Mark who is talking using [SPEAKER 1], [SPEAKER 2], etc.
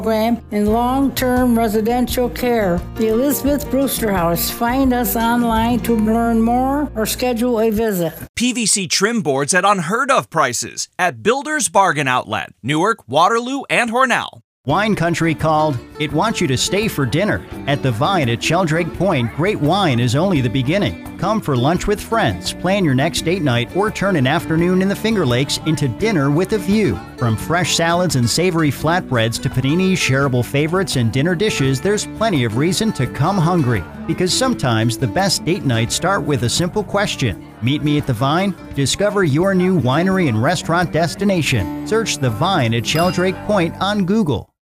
[SPEAKER 1] program in long-term residential care. The Elizabeth Brewster House. Find us online to learn more or schedule a visit.
[SPEAKER 2] PVC trim boards at unheard of prices at Builder's Bargain Outlet, Newark, Waterloo, and Hornell.
[SPEAKER 3] Wine Country called. It wants you to stay for dinner. At the Vine at Sheldrake Point, great wine is only the beginning. Come for lunch with friends, plan your next date night, or turn an afternoon in the Finger Lakes into dinner with a view. From fresh salads and savory flatbreads to paninis, shareable favorites, and dinner dishes, there's plenty of reason to come hungry. Because sometimes the best date nights start with a simple question. Meet me at the Vine. Discover your new winery and restaurant destination. Search the Vine at Sheldrake Point on Google.